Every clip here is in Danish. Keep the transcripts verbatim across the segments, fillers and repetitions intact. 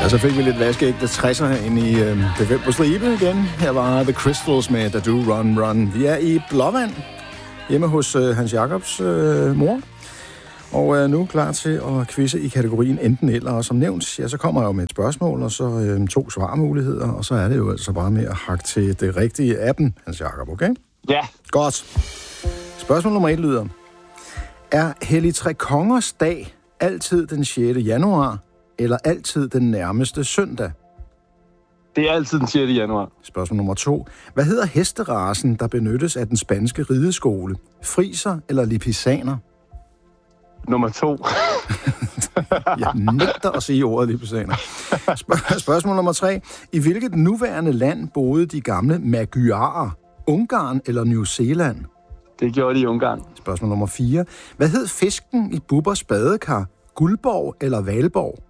Ja, så fik vi lidt vaskeægte tresser herinde i øh, det fem på stribe igen. Her var The Crystals med Da Do Run Run. Vi er i Blåvand, hjemme hos øh, Hans Jacobs øh, mor. Og er nu klar til at quizze i kategorien enten eller. Og som nævnt, ja, så kommer jeg jo med et spørgsmål, og så øh, to svarmuligheder. Og så er det jo altså bare med at hakke til det rigtige appen, Hans Jacob, okay? Ja. Godt. Spørgsmål nummer et lyder. Er Helligtrekongers dag altid den sjette januar, eller altid den nærmeste søndag? Det er altid den sjette januar. Spørgsmål nummer to. Hvad hedder hesterasen, der benyttes af den spanske rideskole? Friser eller lipisaner? Nummer to. Jeg nægter at sige ordet lipisaner. Spørg- spørgsmål nummer tre. I hvilket nuværende land boede de gamle magyarer? Ungarn eller New Zealand? Det gjorde de i Ungarn. Spørgsmål nummer fire. Hvad hed fisken i Bubbers badekar? Guldborg eller Valborg?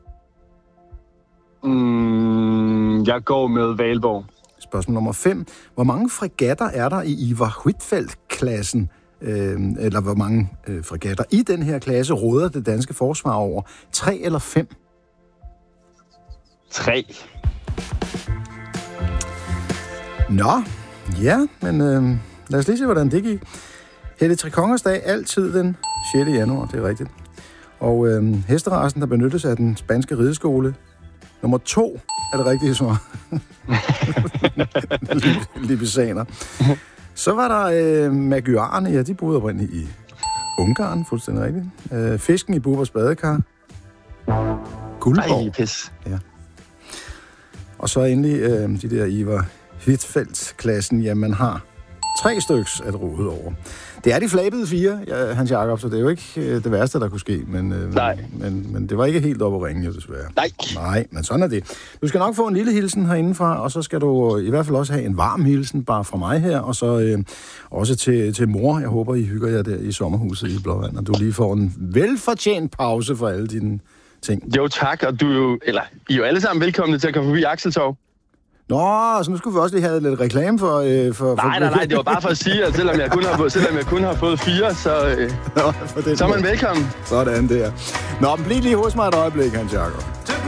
Mm, jeg går med Valborg. Spørgsmål nummer fem. Hvor mange fregatter er der i Ivar Huitfeldt-klassen? Øh, eller hvor mange øh, fregatter i den her klasse råder det danske forsvar over? Tre eller fem? Tre. Nå, ja, men øh, lad os lige se, hvordan det gik. Helligtrekongers dag, altid den sjette januar, det er rigtigt. Og øh, hesterasen, der benyttes af den spanske rideskole. Nummer to er det rigtige svar. Lipisaner. Så var der øh, magyarerne, ja, de boede oprindeligt i Ungarn, fuldstændig rigtigt. Øh, fisken i Bubbers badekar. Guldborg. Ej, pis. Ja. Og så endelig øh, de der Ivar Huitfeldt-klassen, ja, man har tre styks at rode over. Det er de flabede fire, ja, Hans Jacob, så det er jo ikke øh, det værste, der kunne ske. Men, øh, Nej. Men, men det var ikke helt op at ringe, jo, desværre. Nej. Nej, men sådan er det. Du skal nok få en lille hilsen herindefra, og så skal du i hvert fald også have en varm hilsen, bare fra mig her, og så øh, også til, til mor. Jeg håber, I hygger jer der i sommerhuset i Blåvand, og du lige får en velfortjent pause for alle dine ting. Jo, tak, og du er jo, eller, I er jo alle sammen velkomne til at komme forbi Akseltorv. Nå, så nu skulle vi også lige have lidt reklame for... Øh, for nej, nej, nej, det var bare for at sige, at selvom jeg kun har, selvom jeg kun har fået fire, så, øh, Nå, så er man velkommen. Sådan der. Nå, men bliv lige hos mig et øjeblik, Hans Jacob.